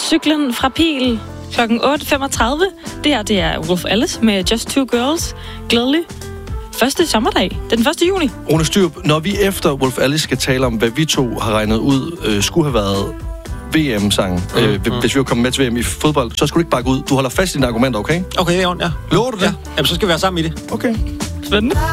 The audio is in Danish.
Cyklen fra Pil kl. 8.35. Det her, det er Wolf Alice med Just Two Girls. Glædelig første sommerdag. Det er den 1. juni. Rune Styrup, når vi efter Wolf Alice skal tale om, hvad vi to har regnet ud, skulle have været VM-sangen, hvis vi var kommet med til VM i fodbold, så skulle du ikke bakke ud. Du holder fast i dine argumenter, okay? Okay, ja. Lover du det? Ja. Jamen, så skal vi være sammen i det. Okay. Spændende.